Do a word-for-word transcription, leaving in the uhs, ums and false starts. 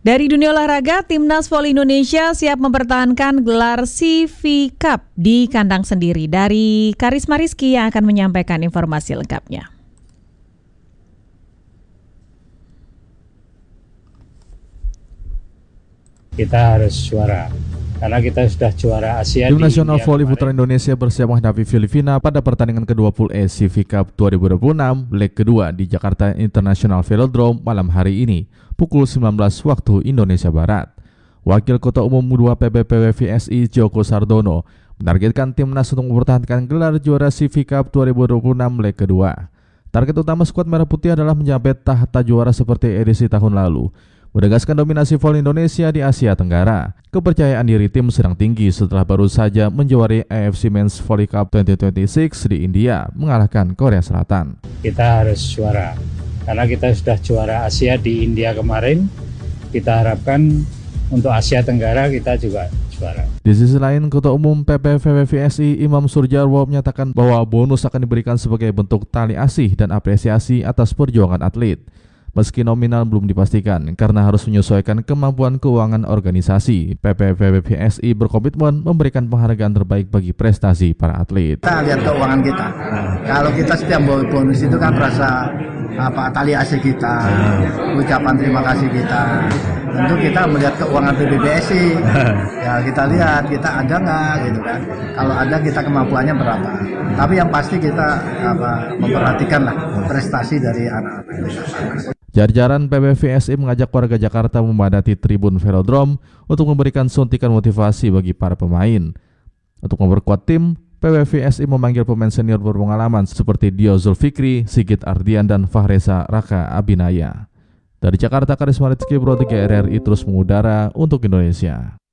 Dari dunia olahraga, Timnas Voli Indonesia siap mempertahankan gelar C V Cup di kandang sendiri. Dari Karisma Rizky yang akan menyampaikan informasi lengkapnya. Kita harus juara, karena kita sudah juara Asia. Tim Nasional Voli Putra Indonesia bersiap menghadapi Filipina pada pertandingan kedua Pool E C V Cup dua ribu dua puluh enam leg kedua di Jakarta International Velodrome malam hari ini pukul sembilan belas waktu Indonesia Barat. Wakil Ketua Umum dua P B P W V S I Joko Sardono menargetkan timnas untuk mempertahankan gelar juara C V Cup dua ribu dua puluh enam leg kedua. Target utama skuad Merah Putih adalah menjabat tahta juara seperti edisi tahun lalu, menegaskan dominasi voli Indonesia di Asia Tenggara. Kepercayaan diri tim sedang tinggi setelah baru saja menjuari A F C Men's Volley Cup dua ribu dua puluh enam di India, mengalahkan Korea Selatan. Kita harus juara, karena kita sudah juara Asia di India kemarin. Kita harapkan untuk Asia Tenggara kita juga juara. Di sisi lain, Ketua Umum P P V W V S I Imam Surjarwo menyatakan bahwa bonus akan diberikan sebagai bentuk tali asih dan apresiasi atas perjuangan atlet. Meski nominal belum dipastikan karena harus menyesuaikan kemampuan keuangan organisasi, P P V W V S I berkomitmen memberikan penghargaan terbaik bagi prestasi para atlet. Kita lihat keuangan kita. Kalau kita setiap bonus itu kan rasa apa tali asih kita, ucapan terima kasih kita. Tentu kita melihat keuangan P B V S I. Ya kita lihat kita ada nggak gitu kan. Kalau ada kita kemampuannya berapa. Tapi yang pasti kita apa memperhatikan lah prestasi dari anak-anak kita. Jajaran P B V S I mengajak warga Jakarta memadati tribun Velodrome untuk memberikan suntikan motivasi bagi para pemain. Untuk memperkuat tim, P B V S I memanggil pemain senior berpengalaman seperti Dio Zulfikri, Sigit Ardian, dan Fahreza Raka Abinaya. Dari Jakarta, Karisma Rizky, Pro tiga R R I terus mengudara untuk Indonesia.